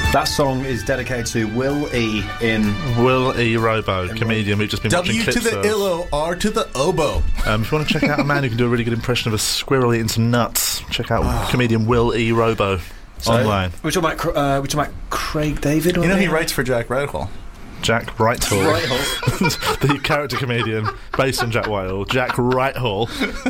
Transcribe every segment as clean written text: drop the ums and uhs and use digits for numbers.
That song is dedicated to Will E. Will E. Robo, comedian. We've just been watching clips W to the illo, R to the oboe. If you want to check out a man who can do a really good impression of a squirrel eating some nuts, check out comedian Will E. Robo online. We're talking about Craig David. You know he writes for Jack Whitehall. Jack Whitehall. The character comedian based on Jack Whitehall. Jack Whitehall.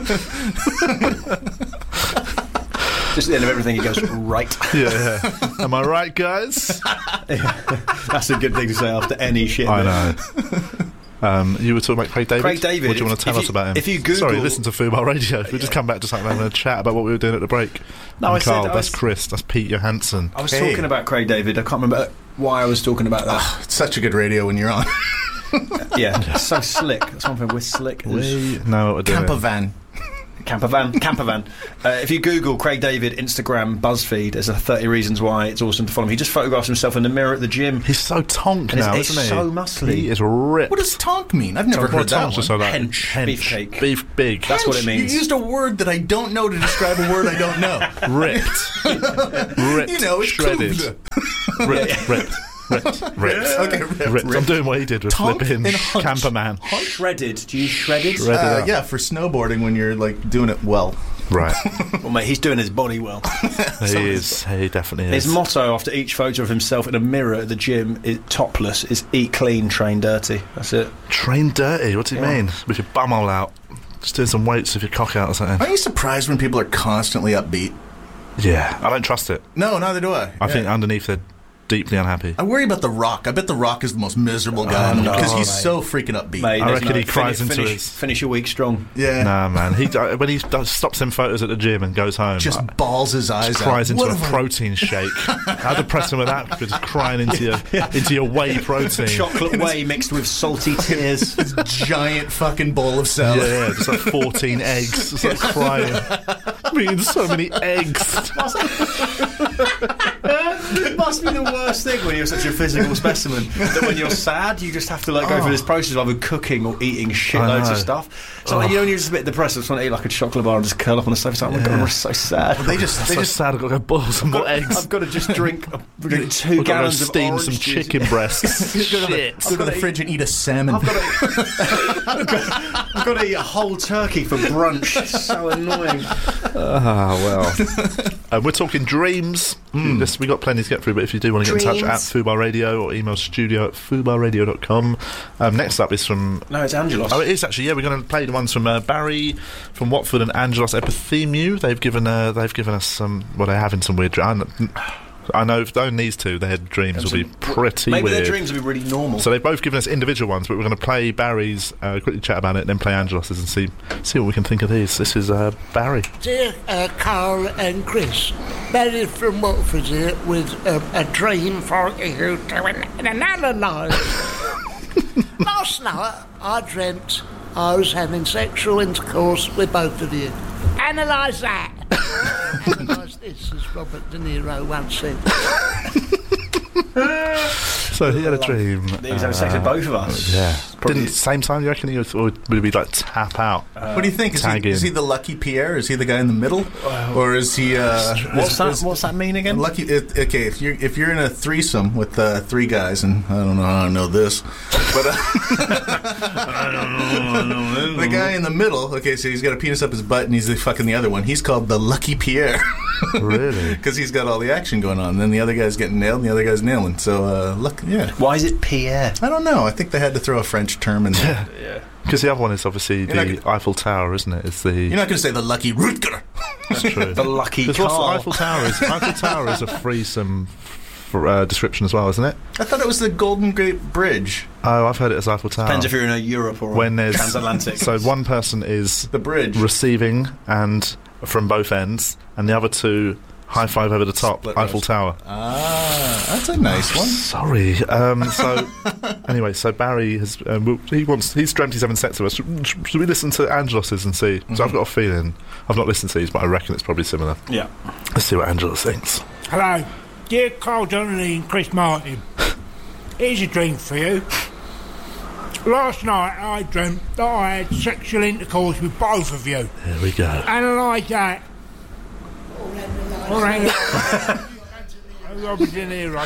Just at the end of everything, he goes, right. Yeah. Am I right, guys? That's a good thing to say after any shit. I know. You were talking about Craig David? Craig David. What do you want to tell us about him? If you Google... Sorry, listen to Fubar Radio. We just come back to having a chat about what we were doing at the break. No, That's Chris. That's Pete Johansson. I was talking about Craig David. I can't remember why I was talking about that. It's such a good radio when you're on. Yeah, it's so slick. That's one thing. We're slick. We know what we're doing. Campervan. If you Google Craig David, Instagram, BuzzFeed, there's 30 reasons why it's awesome to follow him. He just photographs himself in the mirror at the gym. He's so tonk now, isn't he? He's so muscly. He is ripped. What does tonk mean? I've never heard that one. So like hench. Beefcake. Beef big. That's what it means. You used a word that I don't know to describe a word I don't know. Ripped. You know, it's shredded. Ripped. Okay, ripped. I'm doing what he did with flipping Camperman. Shredded. Do you use shredded? Yeah, for snowboarding when you're like doing it well. Right. Well, mate, he's doing his body well. He is. He definitely is. His motto after each photo of himself in a mirror at the gym, topless, is eat clean, train dirty. That's it. Train dirty? What do you mean? With your bumhole out? Just doing some weights with your cock out or something? Are you surprised when people are constantly upbeat? Yeah. I don't trust it. No, neither do I. I think underneath they're deeply unhappy. I worry about The Rock. I bet The Rock is the most miserable guy because he's so freaking upbeat. Mate, I reckon he cries into his... Finish your week strong. Yeah. Nah, man. When he stops in photos at the gym and goes home... Just bawls his eyes out. Cries into a protein shake. How depressing would that be? Just crying into your whey protein. Chocolate whey mixed with salty tears. This giant fucking bowl of salad. Yeah, just like 14 eggs. Just like crying. I'm eating so many eggs. It must be the worst thing when you're such a physical specimen that when you're sad you just have to go through this process of either cooking or eating shitloads of stuff. So when you're just a bit depressed, I just want to eat like a chocolate bar and just curl up on the sofa. Oh my god, I'm so sad. Well, they just sad. I've got to go boil some more eggs. I've got to just drink 2 gallons of steam orange some juice. chicken breasts. Shit. Go to the fridge and eat a salmon. I've got to eat a whole turkey for brunch. It's so annoying. We're talking dreams. We got plenty to get through, but if you do want to get in touch at Fubar Radio or email studio@fubarradio.com. Next up is from... No, it's Angelos. Oh, it is actually, yeah. We're going to play the ones from Barry from Watford and Angelos Epithemiou. They've given us some... Well, they're having some weird... I know if only these two, their dreams will be pretty weird. Maybe their dreams will be really normal. So they've both given us individual ones, but we're going to play Barry's, quickly chat about it, and then play Angelos's and see what we can think of these. This is Barry. Dear Carl and Chris, Barry from Watford here with a dream for you to analyse. Last night I dreamt I was having sexual intercourse with both of you. Analyse that. Analyse this, as Robert De Niro once said. So he had a dream. He was having sex with both of us. Yeah. Same time, you reckon? Or would he like tap out? What do you think? Is he the lucky Pierre? Is he the guy in the middle? Or is he... What's that mean again? Lucky... Okay, if you're in a threesome with 3 guys, and I don't know how I know this, but... I don't know. The guy in the middle, okay, so he's got a penis up his butt and he's fucking the other one. He's called the lucky Pierre. Really? Because he's got all the action going on. And then the other guy's getting nailed and the other guy's nailing. So, yeah. Why is it Pierre? I don't know. I think they had to throw a French term in there. Yeah. Because the other one is obviously the Eiffel Tower, isn't it? It's the... You're not going to say the lucky Rutger. That's true. The lucky Carl. Because what's the Eiffel Tower is? Eiffel Tower is a threesome description as well, isn't it? I thought it was the Golden Gate Bridge. Oh, I've heard it as Eiffel Tower. Depends if you're in a Europe or a transatlantic. So one person is the bridge receiving and from both ends, and the other two high five over the top. Eiffel Tower. Ah, that's a nice one. Sorry. So anyway, so Barry has he's dreamt he's having sex with us. Should we listen to Angelos's and see? So I've got a feeling. I've not listened to these, but I reckon it's probably similar. Yeah. Let's see what Angelos thinks. Hello, dear Carl Donnelly and Chris Martin. Here's a dream for you. Last night I dreamt that I had sexual intercourse with both of you. There we go. Analyse that. Robert De Niro.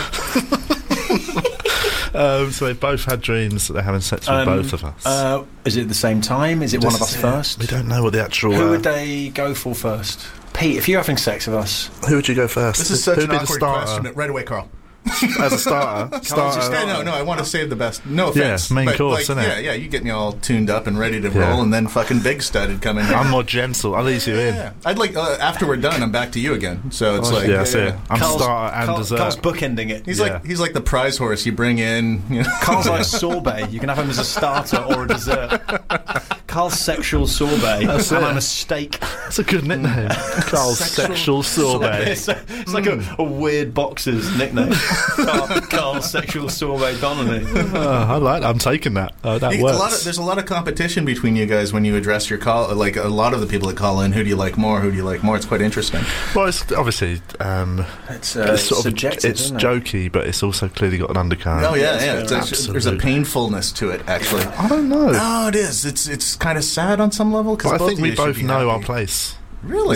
So they've both had dreams that they're having sex with both of us. Is it at the same time? Is it one of us first? We don't know what the actual... Who would they go for first? Pete, if you're having sex with us... Who would you go first? This is such Who'd an be the awkward starter? question. Right away, Carl. As a starter. No, I want to save the best. No offense. Yeah, main but, course, like, isn't it? Yeah, you get me all tuned up and ready to Yeah. roll, and then fucking Big Studded coming in. I'm more gentle. I'll ease you in. Yeah. I'd like, after we're done, I'm back to you again. So it's like... Yeah, that's it. I'm Carl's- starter and Carl's dessert. bookending it. He's like the prize horse you bring in. You know? Carl's like sorbet. You can have him as a starter or a dessert. Carl's sexual sorbet, That's and it. I'm a steak. That's a good nickname. Carl's sexual sorbet. It's like a weird boxer's nickname. Carl's sexual sorbet Donnelly. I like that. I'm taking that. That works. There's a lot of competition between you guys when you address your call. Like a lot of the people that call in, who do you like more? Who do you like more? It's quite interesting. Well, it's obviously It's sort of subjective. it's isn't it? jokey, but it's also clearly got an undercurrent. Oh yeah, Yeah, yeah. There's a absolutely. painfulness to it, actually. I don't know. Oh, it is. It's kind of sad on some level because But I think we both know our place. Really? Do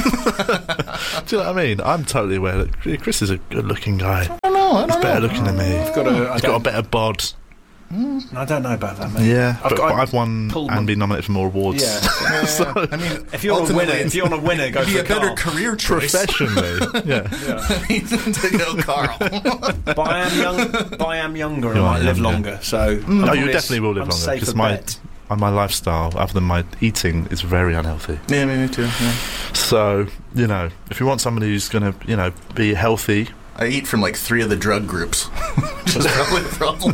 you know what I mean? I'm totally aware that Chris is a good-looking guy. I don't know. He's better looking than me. I've got a, He's got a better bod. I don't know about that, mate. Yeah, I've but I've won pulled and my- been nominated for more awards. Yeah. I mean, If you're a ultimately, winner, go it'd be for a better Carl. career choice Professionally, yeah. to go Carl. But I am younger and You I are might live younger. longer. So No, you definitely will live I'm longer safer because bet. my lifestyle, other than my eating, is very unhealthy. Yeah, me too. Yeah. So, if you want somebody who's going to, be healthy, I eat from like 3 of the drug groups, which is probably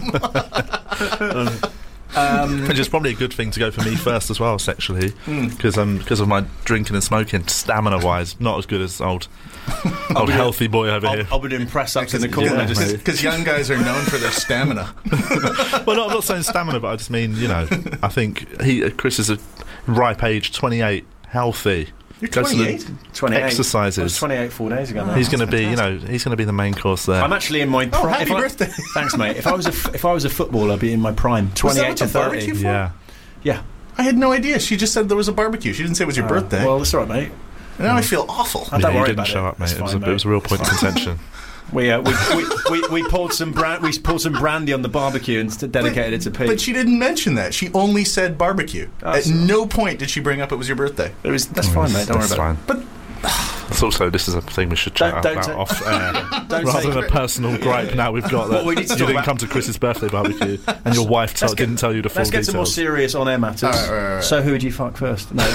the problem. which is probably a good thing to go for me first as well, sexually, because of my drinking and smoking, stamina-wise, not as good as old healthy boy over here. I'll be doing press ups in the corner. Yeah, just mate. Because young guys are known for their stamina. Well, no, I'm not saying stamina, but I just mean, I think Chris is a ripe age, 28, healthy. You're Goes to the 28? 28. exercises. I was 28 4 days ago. He's going to be, he's going to be the main course there. I'm actually in my prime. happy birthday. Thanks, mate. If I was a footballer, I'd be in my prime. 28 what to the 30. barbecue for? Yeah. Yeah. I had no idea. She just said there was a barbecue. She didn't say it was your birthday. Well, that's all right, mate. Now I feel awful. Don't Yeah, you worry didn't about show it. up, mate. It's It was, fine, it was a real point of It's fine. contention. We poured some brandy on the barbecue and dedicated it to Pete. But she didn't mention that. She only said barbecue. Oh, At so- no point did she bring up it was your birthday. That's fine, mate. Don't worry That's about fine. But It's also, this is a thing we should chat Don't about take- off air. Don't Rather take than a cri- personal gripe now we've got that What we need to you talk didn't about- come to Chris's birthday barbecue and your wife didn't tell you the full Let's get some more details. serious on-air matters. All right. So who would you fuck first? No,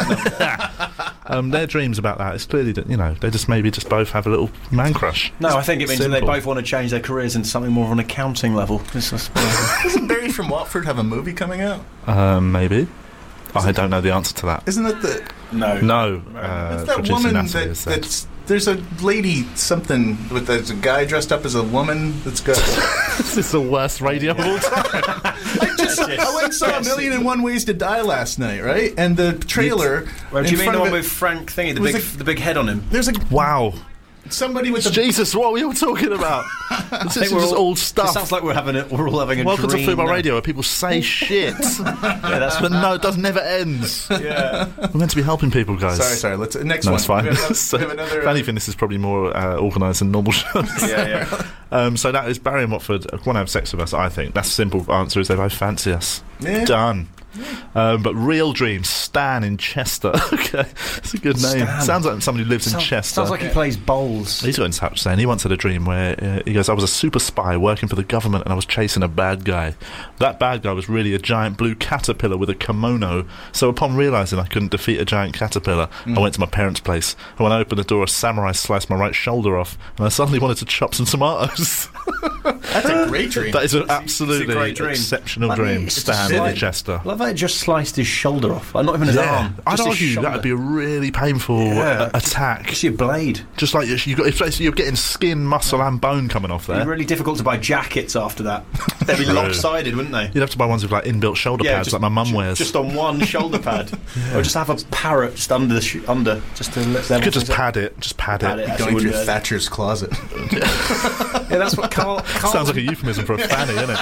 Their dreams about that, it's clearly that, they just both have a little man crush. no, I think it means that they Simple. both want to change their careers into something more of an accounting level. doesn't Barry from Watford have a movie coming out? Maybe. I don't know the answer to that. Isn't that the... No. No. It's that producer woman Natalie has said. that's... There's a lady something with there's a guy dressed up as a woman that's got... This is the worst radio of all time. I went and saw A Million and One Ways to Die last night, right? And the trailer... Well, do in you mean front the of one it- with Frank Thingy, was the big head on him? There's a... Wow. Somebody with the... Jesus, what were you all talking about? This is just all It stuff. sounds like we're all having a Welcome dream. to Football now. Radio, where people say shit. Yeah, But no, it never ends. yeah. We're meant to be helping people, guys. Sorry. Let's next No, one. it's fine. We have So, another, if anything, this is probably more organised than normal shows. Yeah. So that is Barry and Watford want to have sex with us, I think. That's the simple answer, is they both fancy us. Yeah. Done. But Real Dreams, Stan in Chester. Okay, it's a good name. Stan. Sounds like somebody who lives in Chester. Sounds like he plays bowls. He's got in touch saying he once had a dream where he goes, I was a super spy working for the government and I was chasing a bad guy. That bad guy was really a giant blue caterpillar with a kimono. So upon realising I couldn't defeat a giant caterpillar, I went to my parents' place. And when I opened the door, a samurai sliced my right shoulder off and I suddenly wanted to chop some tomatoes. That's a great dream. That is an It's a absolutely great dream. exceptional I mean, dream. it's Stan just in like- Chester. I love that it just sliced his shoulder off. Like, not even his arm. I'd just his argue shoulder. that would be a really painful attack. Just your blade. Just like you're getting skin, muscle, and bone coming off It'd there. be really difficult to buy jackets after that. They'd be True. lopsided, wouldn't they? You'd have to buy ones with like inbuilt shoulder pads, just- like my mum wears. Just on one shoulder pad, or just have a parrot just under the just to let them. You could just pad it. Just pad Pad it. it. Going Actually, through wouldn't- Thatcher's closet. Yeah, that's what Carl Sounds like a euphemism for a fanny, isn't it?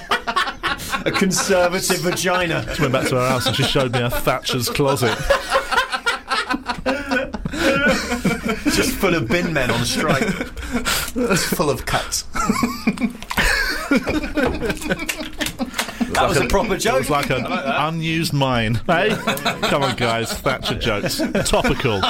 a conservative vagina. She went back to her house and she showed me her Thatcher's closet. Just full of bin men on strike. It's full of cuts. That was a proper It joke. was like an unused mine. Hey? Come on, guys. Thatcher jokes. Topical.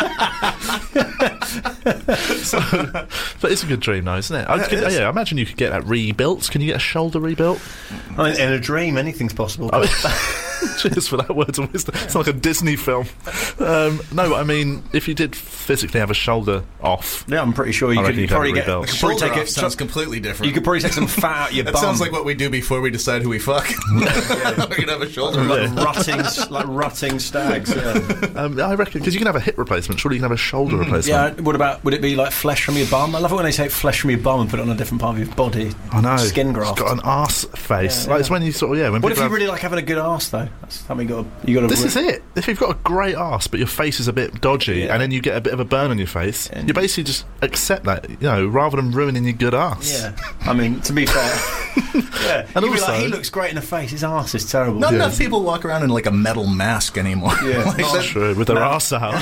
But it's a good dream, though, isn't it? I imagine you could get that rebuilt. Can you get a shoulder rebuilt? I mean, in a dream, anything's possible. Cheers for that word of wisdom. It's like a Disney film. No, but I mean, if you did physically have a shoulder off... Yeah, I'm pretty sure you I reckon could you could probably have it get... rebuilt. you could probably Shoulder take off it. sounds completely different. You could probably take some fat out your That bum. sounds like what we do before we decide who we fuck. We're gonna have a shoulder. like rutting stags. Yeah. I reckon, because you can have a hip replacement. Surely you can have a shoulder replacement. Yeah. What about? Would it be like flesh from your bum? I love it when they say flesh from your bum and put it on a different part of your body. I know. Skin graft. It's got an arse face. Yeah, Like, it's when you sort of, when What if people you have- really like having a good arse though? That's something you got to. This is it. If you've got a great arse, but your face is a bit dodgy, Yeah. and then you get a bit of a burn on your face, And- you basically just accept that, rather than ruining your good arse. Yeah. I mean, to be fair. Yeah. And You'd be also- like, he looks great in the face. His arse is terrible. Not enough people walk around in like a metal mask anymore. Yeah. Like Not that- True, with their arse out.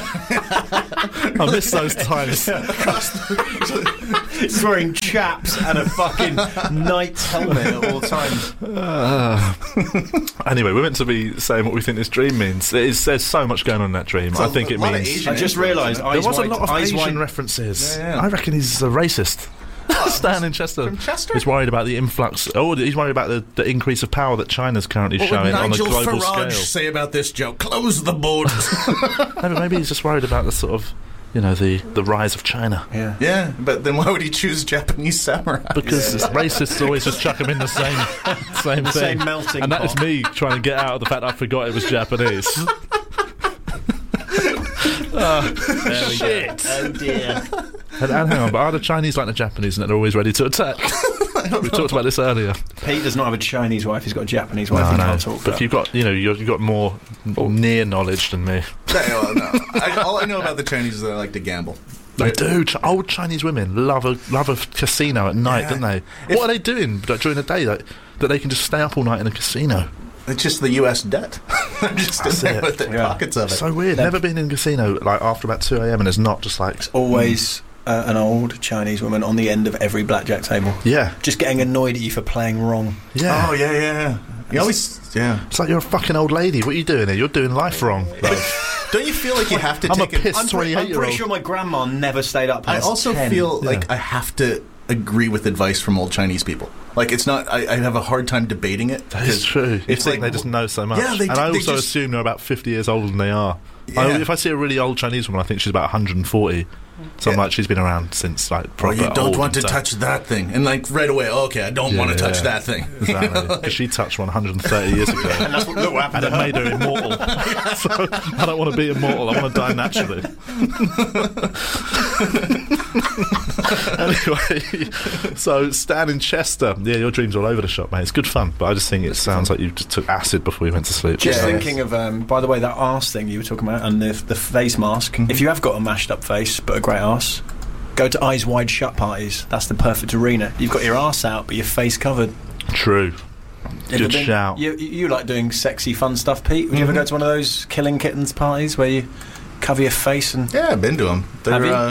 I miss those times. He's wearing chaps and a fucking knight's helmet at all times. Anyway, we're meant to be saying what we think this dream means. There's so much going on in that dream. I think a it lot of means... Asian I just influence, realised isn't it? There was a lot of eyes Asian wide. references. Yeah, yeah. I reckon he's a racist. Stan in Chester. From Chester? He's worried about the influx. Oh, he's worried about the increase of power that China's currently What showing would on a Nigel global Farage scale. say about this joke? Close the borders. No, but maybe he's just worried about the sort of, the rise of China. Yeah. Yeah, but then why would he choose Japanese samurai? Because racists always just chuck him in the same thing. Same melting and that pot. is me trying to get out of the fact I forgot it was Japanese. Shit. Oh dear. And hang on, but are the Chinese like the Japanese and they're always ready to attack? We talked about this earlier. Pete does not have a Chinese wife. He's got a Japanese wife. No, he no. can't talk. But if you've got, you've got more near knowledge than me. No. All I know about the Chinese is they like to gamble. They do. Old Chinese women love a casino at night, don't they? What are they doing during the day that they can just stay up all night in a casino? It's just the U.S. debt. They're just in there it. with their pockets of it. So weird. Never been in a casino like after about 2 a.m. and it's not just like Always an old Chinese woman on the end of every blackjack table. yeah. Just getting annoyed at you for playing wrong. Yeah. Oh, yeah. You always, yeah. It's like you're a fucking old lady. What are you doing here? You're doing life wrong. love. Don't you feel like you have to I'm a take piss I'm 28-year-old. pretty sure my grandma never stayed up I past also 10. feel Yeah. like I have to agree with advice from old Chinese people. Like, it's not, I have a hard time debating it. That is true. You It's think like, they just know so much. Yeah, they and do- I they also just- assume they're about 50 years older than they are. Yeah. If I see a really old Chinese woman, I think she's about 140. So I'm Yeah. like, she's been around since like Oh, proper you don't old want to and stuff. touch that thing. And like right away, okay, I don't want to touch that thing. Exactly. Because she touched one 130 years ago. And that's what, look what happened And it made her immortal. So I don't want to be immortal. I want to die naturally. Anyway, so Stan in Chester. Yeah, your dreams all over the shop, mate. It's good fun, but I just think it sounds like you just took acid before you went to sleep. Just Yeah. thinking of, by the way, that arse thing you were talking about and the face mask. If you have got a mashed up face but a great arse, go to Eyes Wide Shut parties. That's the perfect arena. You've got your arse out but your face covered. True. Good Ever been- shout. You like doing sexy fun stuff, Pete? Would you ever go to one of those killing kittens parties where you cover your face and... Yeah, I've been to them. Have you?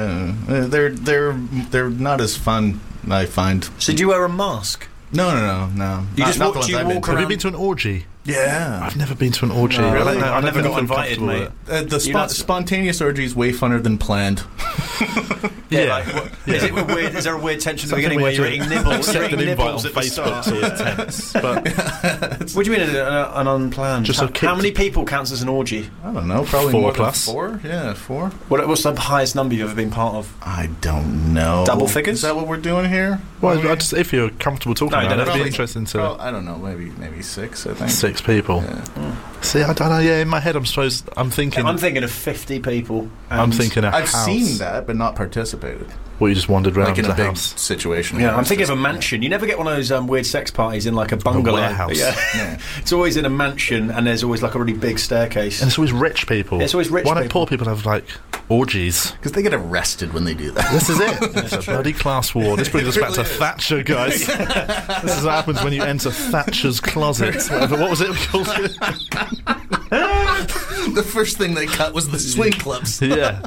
They're not as fun, I find. So do you wear a mask? No. You just not walk- the do you ones I've walk been Have to. you been to an orgy? Yeah. I've never been to an orgy. No, Really? I've never got feel invited, comfortable mate. with The You're not- spontaneous orgy is way funner than planned. it. Like, is it weird? Is there a weird tension at the beginning where you're eating nibbles? You're Accept an eating invite on nibbles at the Facebook start. to his tents. But What do you mean an unplanned? Just a how kick- many people counts as an orgy? I don't know, probably 4 more plus. than 4. Yeah, 4. What's the highest number you've ever been part of? I don't know. Double figures? Is that what we're doing here? well, I just, if you're comfortable talking No, you about it, don't it'd be Probably- interesting to Well, I don't know, maybe 6, I think. 6 people. Yeah. See, I don't know. Yeah, in my head, I'm thinking. I'm thinking of 50 people. I'm and- thinking a I've house. seen that, but not participated. Well, you just wandered around Like in the a big house. situation. Yeah, I'm It's thinking just- of a mansion. You never get one of those weird sex parties in like a bungalow. warehouse. Yeah. Yeah. It's always in a mansion and there's always like a really big staircase. And it's always rich people. Yeah, it's always rich Why don't people. poor people have like orgies? Because they get arrested when they do that. This is it. It's a bloody class war. This brings us back to really is. Thatcher, guys. This is what happens when you enter Thatcher's closet. What was it called? The first thing they cut was the swing clubs. Yeah,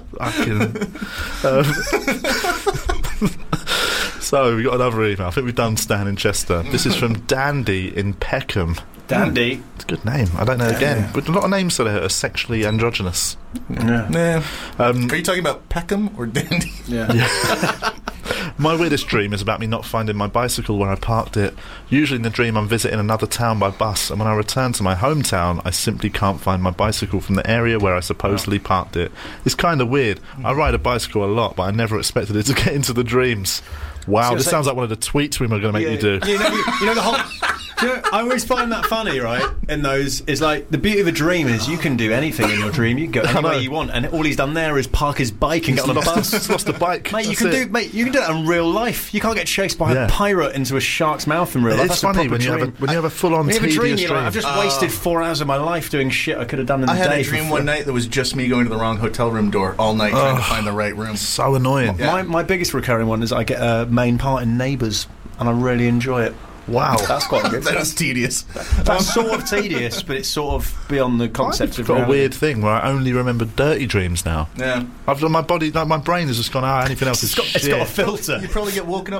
So we got another email. I think we've done Stan in Chester. This is from Dandy in Peckham. Dandy. It's a good name. I don't know again. But a lot of names that are sexually androgynous. Yeah. Are you talking about Peckham or Dandy? Yeah. My weirdest dream is about me not finding my bicycle where I parked it. Usually in the dream I'm visiting another town by bus, and when I return to my hometown I simply can't find my bicycle from the area where I supposedly parked it. It's kind of weird. I ride a bicycle a lot, but I never expected it to get into the dreams. Wow, this sounds like one of the tweets we were going to make you do. You know the whole... I always find that funny, right? In those, it's like the beauty of a dream is you can do anything in your dream. You can go anywhere you want, and all he's done there is park his bike and get on a bus. He's lost a bike. Mate, you can do that in real life. You can't get chased by a pirate into a shark's mouth in real life. It's funny when you have a full-on tedious dream. Like, I've just wasted 4 hours of my life doing shit I could have done in the day. I had a dream one night that was just me going to the wrong hotel room door all night trying to find the right room. So annoying. My biggest recurring one is I get a main part in Neighbours, and I really enjoy it. Wow, that's quite good. That is tedious. That's sort of tedious, but it's sort of beyond the concept of. I've got a weird thing where I only remember dirty dreams now. Yeah, I've done my body, like my brain has just gone. Anything else is shit. It's got a filter. You probably get woken up